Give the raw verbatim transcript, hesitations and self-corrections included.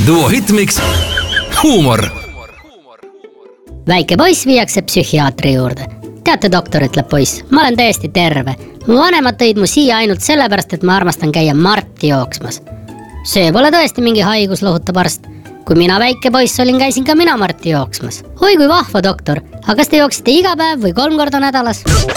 Duo Hitmix, huumor. Väike poiss viiakse psühhiaatri juurde. Teate, doktor, ütleb poiss, ma olen täiesti terve. Mu vanemad tõid mu siia ainult sellepärast, et ma armastan käia Marti jooksmas. See pole tõesti mingi haigus, lohutab arst. Kui mina väike poiss olin, käisin ka mina Marti jooksmas. Oi kui vahva, doktor, aga kas te jooksite iga päev või kolm korda nädalas?